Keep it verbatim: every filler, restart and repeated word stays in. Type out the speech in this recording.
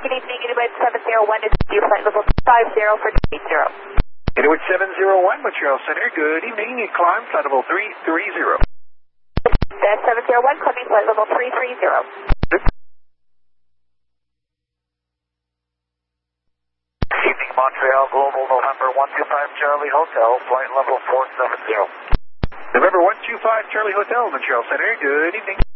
good evening, Edward seven zero one is you flight level five zero for eight zero. Edward seven zero one, Montreal Center, good evening, you climb flight level three three zero. That's seven zero one, climbing flight level three three zero. Evening, Montreal, Global November one two five Charlie Hotel, flight level four seven zero. November one two five Charlie Hotel, Montreal Center, good evening.